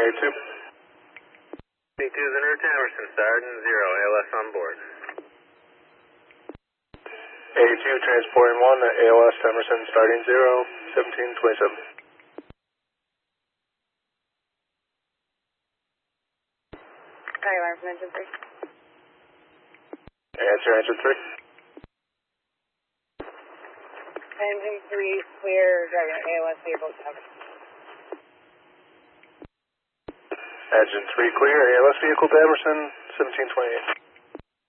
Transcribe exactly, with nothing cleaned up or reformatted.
two. B two is under Emerson, Sergeant zero, A L S on board. A two transporting one at A L S Emerson, starting zero, seventeen twenty-seven. Sorry, alarm from engine three. Answer engine three. Engine three, clear, driving A L S vehicle to Emerson. Engine three clear, A L S vehicle to Emerson, seventeen twenty-eight.